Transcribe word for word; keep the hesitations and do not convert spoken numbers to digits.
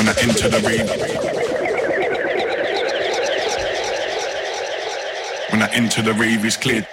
When I enter the rave, when I enter the rave, it's clear.